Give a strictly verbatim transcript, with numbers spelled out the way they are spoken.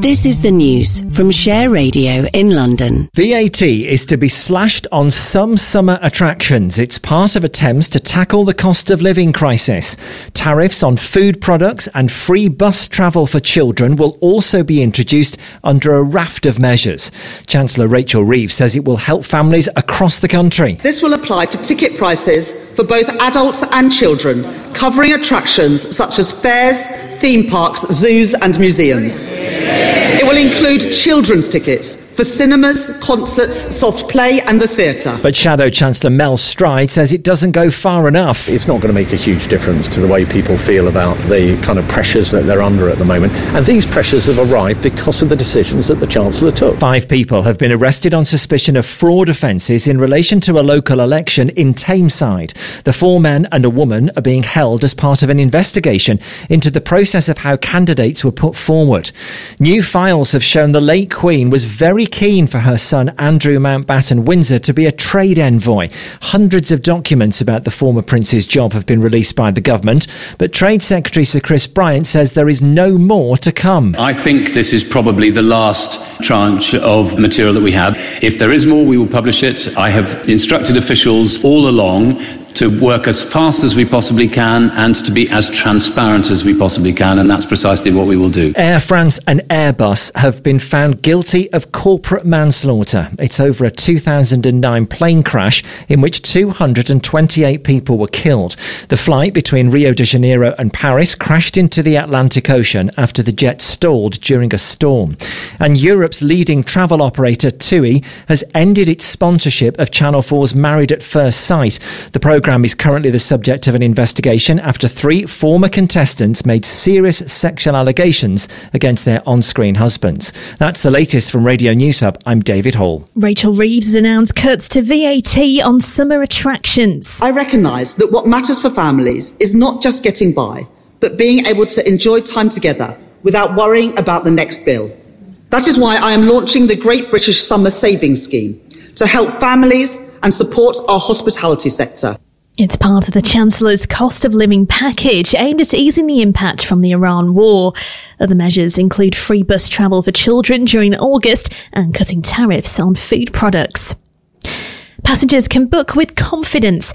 This is the news from Share Radio in London. V A T is to be slashed on some summer attractions. It's part of attempts to tackle the cost of living crisis. Tariffs on food products and free bus travel for children will also be introduced under a raft of measures. Chancellor Rachel Reeves says it will help families across the country. This will apply to ticket prices for both adults and children, covering attractions such as fairs, theme parks, zoos and museums. It will include children's tickets for cinemas, concerts, soft play and the theatre. But Shadow Chancellor Mel Stride says it doesn't go far enough. It's not going to make a huge difference to the way people feel about the kind of pressures that they're under at the moment. And these pressures have arrived because of the decisions that the Chancellor took. Five people have been arrested on suspicion of fraud offences in relation to a local election in Tameside. The four men and a woman are being held as part of an investigation into the process of how candidates were put forward. New files have shown the late Queen was very keen for her son Andrew Mountbatten Windsor to be a trade envoy. Hundreds of documents about the former prince's job have been released by the government, but Trade Secretary Sir Chris Bryant says there is no more to come. I think this is probably the last tranche of material that we have. If there is more, we will publish it. I have instructed officials all along to work as fast as we possibly can and to be as transparent as we possibly can, and that's precisely what we will do. Air France and Airbus have been found guilty of corporate manslaughter. It's over a two thousand nine plane crash in which two hundred twenty-eight people were killed. The flight between Rio de Janeiro and Paris crashed into the Atlantic Ocean after the jet stalled during a storm. And Europe's leading travel operator TUI has ended its sponsorship of Channel four's Married at First Sight. The programme The programme is currently the subject of an investigation after three former contestants made serious sexual allegations against their on-screen husbands. That's the latest from Radio News Hub. I'm David Hall. Rachel Reeves has announced cuts to V A T on summer attractions. I recognise that what matters for families is not just getting by, but being able to enjoy time together without worrying about the next bill. That is why I am launching the Great British Summer Savings Scheme to help families and support our hospitality sector. It's part of the Chancellor's cost of living package aimed at easing the impact from the Iran war. Other measures include free bus travel for children during August and cutting tariffs on food products. Passengers can book with confidence